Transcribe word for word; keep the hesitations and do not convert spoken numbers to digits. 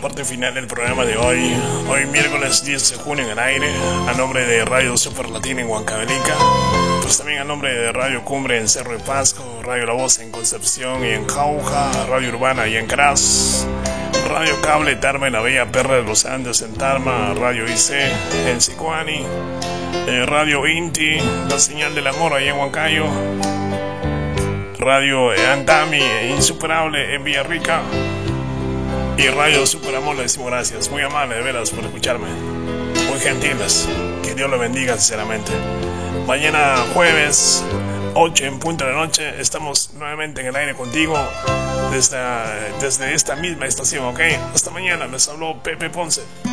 parte final del programa de hoy. Hoy miércoles diez de junio en el aire, a nombre de Radio Super Latina en Huancavelica, pues también a nombre de Radio Cumbre en Cerro de Pasco, Radio La Voz en Concepción y en Jauja, Radio Urbana y en Caraz, Radio Cable Tarma en la Bella Perla de los Andes en Tarma, Radio I C en Sicuani, eh, Radio Inti, La Señal del Amor ahí en Huancayo, Radio Antami Insuperable en Villarrica y Radio Super Amor. Le decimos gracias, muy amable de veras por escucharme, muy gentiles, que Dios lo bendiga sinceramente. Mañana jueves ocho en punto de la noche estamos nuevamente en el aire contigo desde, desde esta misma estación, ok. Hasta mañana, les habló Pepe Ponce.